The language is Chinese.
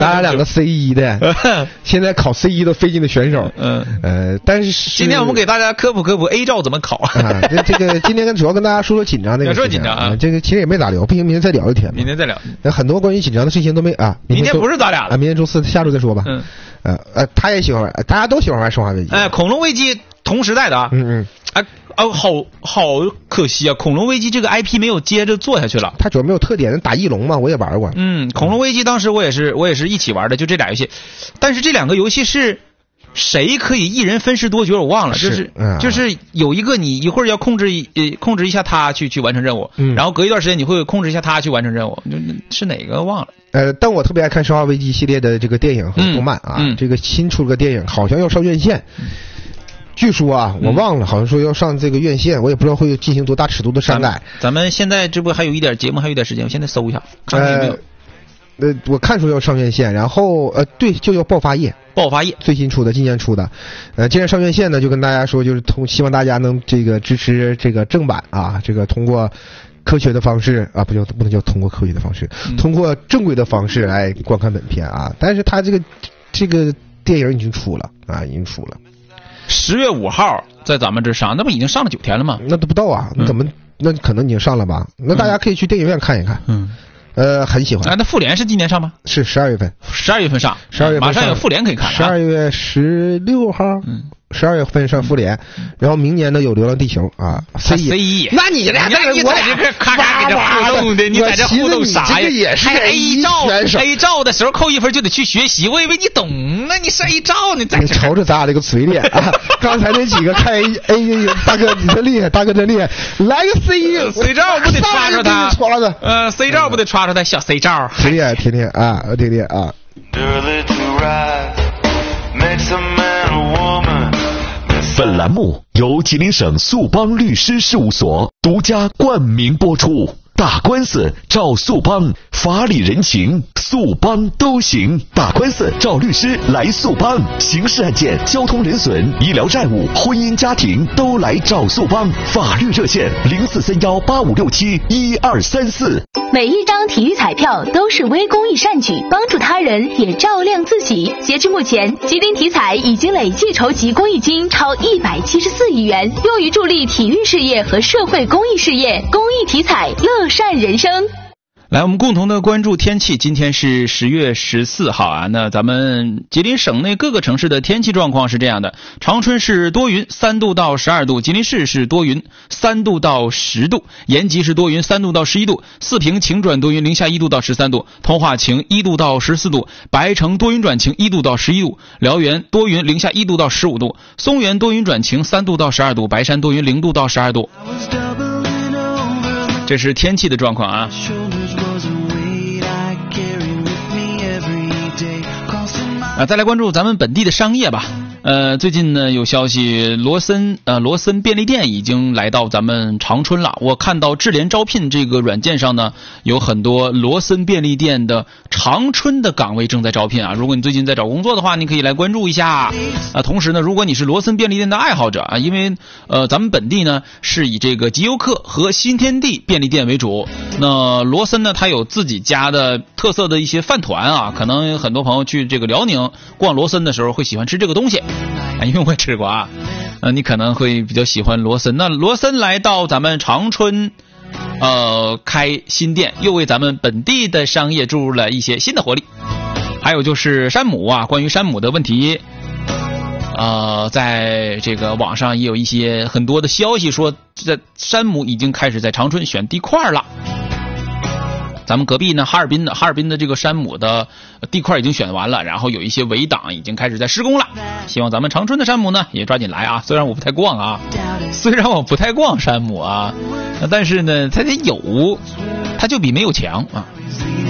咱俩两个 C1 的，现在考 C1 都费劲的选手。但是今天我们给大家科普 A 照怎么考啊。这个今天主要跟大家说紧张那个。 说紧张啊， 这个其实也没咋聊，毕竟明天再聊一天。 明天再聊。 很多关于紧张的事情都没啊。 明天不是咱俩的啊，明天周四，下周再说吧。他也喜欢玩，大家都喜欢玩生化危机。 恐龙危机同时代的啊。好可惜啊！恐龙危机这个 IP 没有接着做下去了。 它主要没有特点，打翼龙嘛，我也玩过。 恐龙危机当时我也是一起玩的，就这俩游戏。但是这两个游戏是谁可以一人分饰多角我忘了，就是有一个你一会儿要控制一下他去完成任务，然后隔一段时间你会控制一下他去完成任务，是哪个忘了。 但我特别爱看生化危机系列的这个电影和动漫啊。这个新出了个电影，好像要上院线。据说啊，我忘了，好像说要上这个院线，我也不知道会进行多大尺度的删改。 咱们现在这不还有一点节目，还有一点时间，我现在搜一下，看看有没有。 我看说要上院线，然后对，就叫爆发夜最新出的，今年出的。既然上院线呢，就跟大家说，就是希望大家能这个支持这个正版啊，这个通过科学的方式啊，不能叫通过科学的方式，通过正规的方式来观看本片啊。但是它这个电影已经出了啊，已经出了。 10月5号在咱们这上，那不已经上了9天了吗？ 那都不到啊，那可能已经上了吧？那大家可以去电影院看一看。很喜欢。 那复联是今年上吗？ 是12月份。 12月份上 ，12月份马上有复联可以看。 12月16号。12月份上复联，然后明年呢有流浪地球啊 C1。 那你俩在这咔咔给这互动的，你在这互动啥呀？ 这个也是 A 照的时候扣1分就得去学习，我以为你懂呢，你是 A 照呢。 你瞅瞅咱俩这个嘴脸啊！刚才那几个看 A 大哥你真厉害，大哥真厉害，来个 C 照不得抓住他？C 照不得抓住他？小 C 照， 挺厉害，挺厉害啊，挺厉害啊！ 本栏目由吉林省速邦律师事务所独家冠名播出。打官司找速邦，法理人情速邦都行。打官司找律师来速邦，刑事案件、交通人损、医疗债务、婚姻家庭都来找速邦。法律热线043185671234。 每一张体育彩票都是微公益善举，帮助他人也照亮自己。截至目前，吉林体彩已经累计筹集公益金超174亿元，用于助力体育事业和社会公益事业。公益体彩，乐善人生。 来，我们共同的关注天气。今天是10月14号啊。那咱们吉林省内各个城市的天气状况是这样的：长春是多云，3度到12度；吉林市是多云，3度到10度；延吉是多云，3度到11度；四平晴转多云，零下1度到13度；通化晴1度到14度；白城多云转晴1度到11度；辽源多云，零下1度到15度；松原多云转晴3度到12度；白山多云0度到12度。这是天气的状况啊。再来关注咱们本地的商业吧。最近呢有消息，罗森便利店已经来到咱们长春了。我看到智联招聘这个软件上呢，有很多罗森便利店的长春的岗位正在招聘啊。如果你最近在找工作的话，你可以来关注一下。同时呢，如果你是罗森便利店的爱好者啊，因为咱们本地呢是以这个吉优客和新天地便利店为主。那罗森呢，它有自己家的特色的一些饭团啊，可能很多朋友去这个辽宁逛罗森的时候会喜欢吃这个东西。因为我也吃过啊，你可能会比较喜欢罗森。那罗森来到咱们长春，开新店，又为咱们本地的商业注入了一些新的活力。还有就是山姆啊，关于山姆的问题，在这个网上也有一些很多的消息说，在山姆已经开始在长春选地块了。咱们隔壁呢，哈尔滨的这个山姆的地块已经选完了，然后有一些围挡已经开始在施工了。希望咱们长春的山姆呢也抓紧来啊！虽然我不太逛山姆啊，但是呢，它得有，它就比没有强啊。